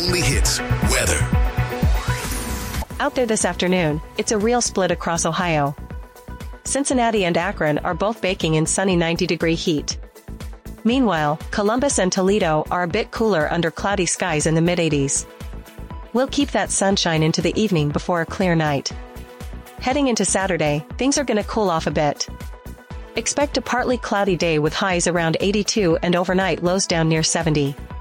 only hits weather. Out there this afternoon, it's a real split across Ohio. Cincinnati and Akron are both baking in sunny 90-degree heat. Meanwhile, Columbus and Toledo are a bit cooler under cloudy skies in the mid-80s. We'll keep that sunshine into the evening before a clear night. Heading into Saturday, things are going to cool off a bit. Expect a partly cloudy day with highs around 82 and overnight lows down near 70.